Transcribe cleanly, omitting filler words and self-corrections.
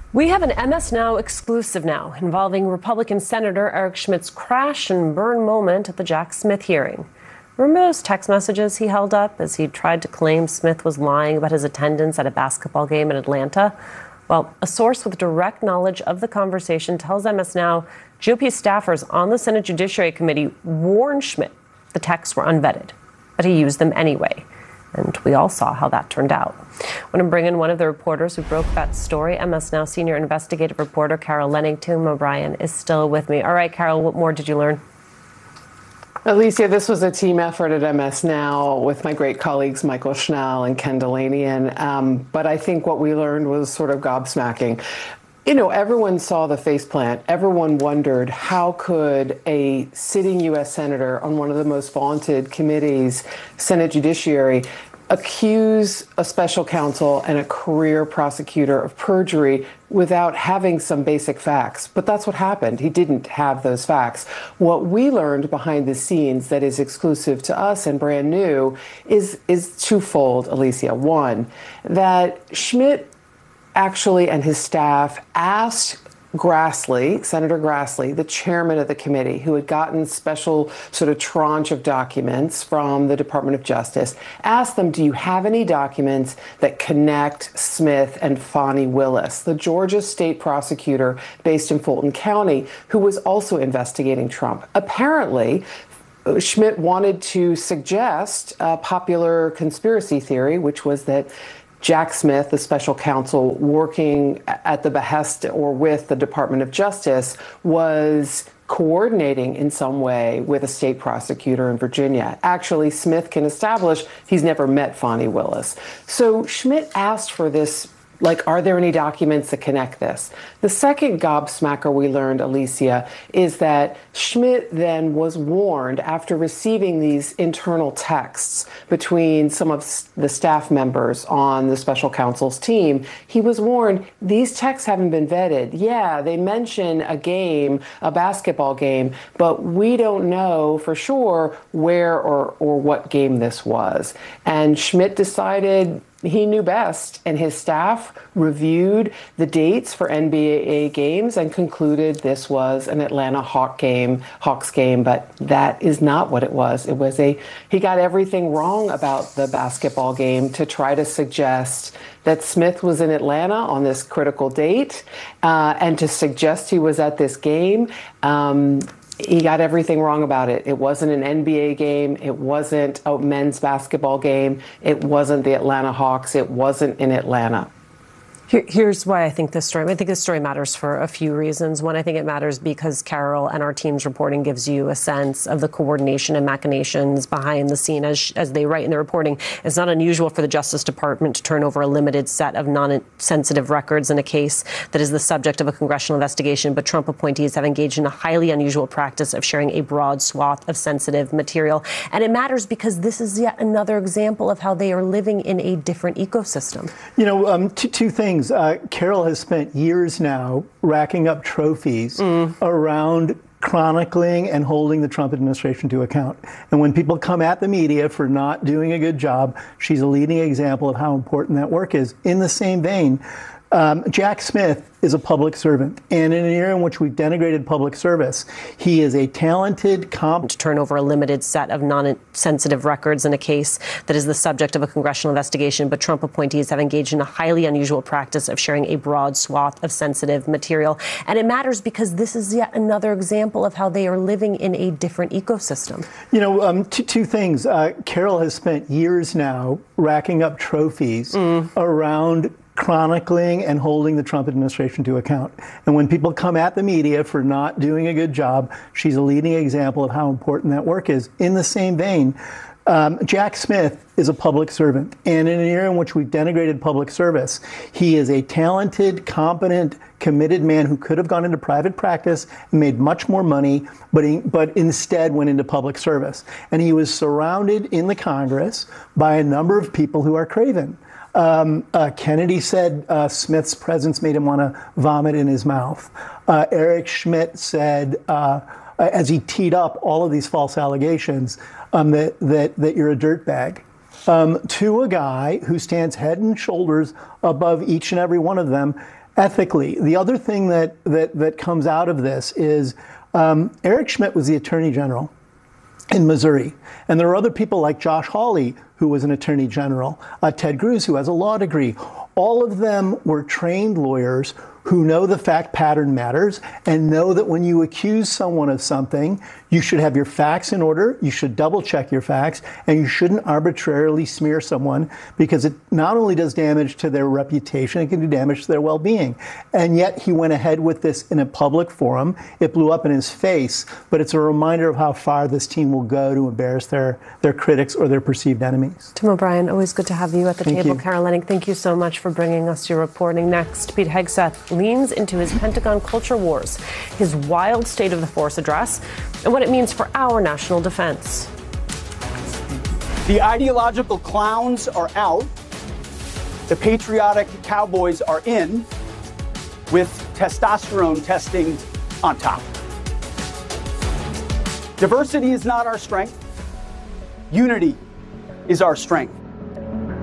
We have an MS Now exclusive now involving Republican Senator Eric Schmidt's crash and burn moment at the Jack Smith hearing. Remember those text messages he held up as he tried to claim Smith was lying about his attendance at a basketball game in Atlanta? Well, a source with direct knowledge of the conversation tells MS Now GOP staffers on the Senate Judiciary Committee warned Schmidt the texts were unvetted, but he used them anyway. And we all saw how that turned out. I want to bring in one of the reporters who broke that story. MS Now senior investigative reporter Carol Leonnig. Tim O'Brien is still with me. All right, Carol, what more did you learn? Alicia, this was a team effort at MS Now with my great colleagues Michael Schnell and Ken Dilanian. But I think what we learned was sort of gobsmacking. You know, everyone saw the faceplant. Everyone wondered, how could a sitting U.S. senator on one of the most vaunted committees, Senate Judiciary, accuse a special counsel and a career prosecutor of perjury without having some basic facts? But that's what happened. He didn't have those facts. What we learned behind the scenes that is exclusive to us and brand new is twofold, Alicia. One, that Schmidt actually and his staff asked Grassley, Senator Grassley, the chairman of the committee, who had gotten special sort of tranche of documents from the Department of Justice, asked them, do you have any documents that connect Smith and Fani Willis, the Georgia state prosecutor based in Fulton County, who was also investigating Trump? Apparently, Schmidt wanted to suggest a popular conspiracy theory, which was that Jack Smith, the special counsel working at the behest or with the Department of Justice, was coordinating in some way with a state prosecutor in Virginia. Actually, Smith can establish he's never met Fani Willis. So Schmidt asked for this, like, are there any documents that connect this? The second gobsmacker we learned, Alicia, is that Schmidt then was warned after receiving these internal texts between some of the staff members on the special counsel's team. He was warned, these texts haven't been vetted. Yeah, they mention a game, a basketball game, but we don't know for sure where or what game this was. And Schmidt decided he knew best, and his staff reviewed the dates for NBA games and concluded this was an Atlanta Hawks game, but that is not what it was. He got everything wrong about the basketball game to try to suggest that Smith was in Atlanta on this critical date, and to suggest he was at this game. He got everything wrong about it. It wasn't an NBA game. It wasn't a men's basketball game. It wasn't the Atlanta Hawks. It wasn't in Atlanta. Here's why I think this story matters for a few reasons. One, I think it matters because Carol and our team's reporting gives you a sense of the coordination and machinations behind the scene. As they write in their reporting, it's not unusual for the Justice Department to turn over a limited set of non-sensitive records in a case that is the subject of a congressional investigation, but Trump appointees have engaged in a highly unusual practice of sharing a broad swath of sensitive material. And it matters because this is yet another example of how they are living in a different ecosystem. You know, two things. Carol has spent years now racking up trophies around chronicling and holding the Trump administration to account. And when people come at the media for not doing a good job, she's a leading example of how important that work is. In the same vein, Jack Smith is a public servant, and in an era in which we've denigrated public service, he is a talented, to turn over a limited set of non-sensitive records in a case that is the subject of a congressional investigation, but Trump appointees have engaged in a highly unusual practice of sharing a broad swath of sensitive material. And it matters because this is yet another example of how they are living in a different ecosystem. You know, two things. Carol has spent years now racking up trophies around chronicling and holding the Trump administration to account. And when people come at the media for not doing a good job, she's a leading example of how important that work is. In the same vein, Jack Smith is a public servant. And in an era in which we've denigrated public service, he is a talented, competent, committed man who could have gone into private practice and made much more money, but instead went into public service. And he was surrounded in the Congress by a number of people who are craven. Kennedy said Smith's presence made him want to vomit in his mouth. Eric Schmidt said, as he teed up all of these false allegations, that you're a dirtbag. To a guy who stands head and shoulders above each and every one of them, ethically. The other thing that comes out of this is Eric Schmidt was the Attorney General in Missouri. And there are other people like Josh Hawley, who was an Attorney General, Ted Cruz, who has a law degree. All of them were trained lawyers who know the fact pattern matters and know that when you accuse someone of something, you should have your facts in order, you should double check your facts, and you shouldn't arbitrarily smear someone because it not only does damage to their reputation, it can do damage to their well-being. And yet he went ahead with this in a public forum. It blew up in his face, but it's a reminder of how far this team will go to embarrass their critics or their perceived enemies. Tim O'Brien, always good to have you at the table. You. Carol Leonnig, thank you so much for bringing us your reporting. Next, Pete Hegseth leans into his Pentagon culture wars, his wild State of the Force address, and what it means for our national defense. The ideological clowns are out. The patriotic cowboys are in, with testosterone testing on top. Diversity is not our strength. Unity is our strength.